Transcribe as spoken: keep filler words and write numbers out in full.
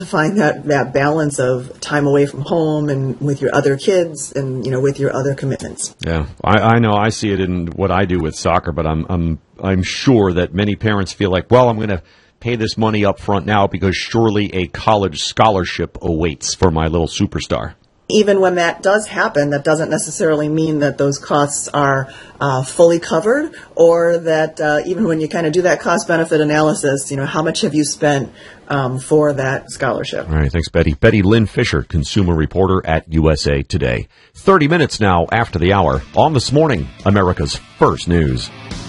to find that, that balance of time away from home and with your other kids and, you know, with your other commitments. Yeah, I, I know I see it in what I do with soccer, but I'm I'm I'm sure that many parents feel like, well, I'm going to pay this money up front now because surely a college scholarship awaits for my little superstar. Even when that does happen, that doesn't necessarily mean that those costs are uh, fully covered, or that uh, even when you kind of do that cost-benefit analysis, you know, how much have you spent um, for that scholarship? All right, thanks, Betty. Betty Lynn Fisher, consumer reporter at U S A Today. thirty minutes now after the hour on This Morning, America's First News.